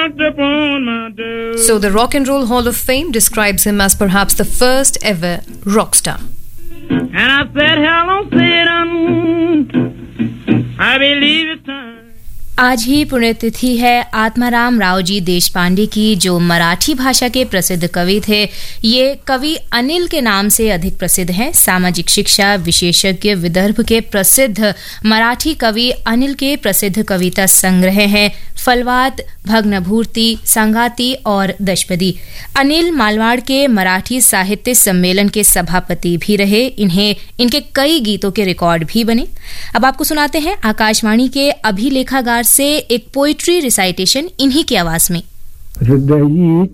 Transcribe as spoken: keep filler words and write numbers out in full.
So the Rock and Roll Hall of Fame describes him as perhaps the first ever rock star. And I said, hello, Satan. I believe it's time. आज ही पुण्यतिथि है आत्माराम रावजी देशपांडे की, जो मराठी भाषा के प्रसिद्ध कवि थे। ये कवि अनिल के नाम से अधिक प्रसिद्ध हैं। सामाजिक शिक्षा विशेषज्ञ विदर्भ के प्रसिद्ध मराठी कवि अनिल के प्रसिद्ध कविता संग्रह हैं फलवात, भग्नभूर्ति, संगाति और दशपदी। अनिल मालवाड़ के मराठी साहित्य सम्मेलन के सभापति भी रहे। इन्हें इनके कई गीतों के रिकॉर्ड भी बने। अब आपको सुनाते हैं आकाशवाणी के अभिलेखागार से एक पोइट्री रिसाइटेशन इन्हीं की आवाज में। हृदयी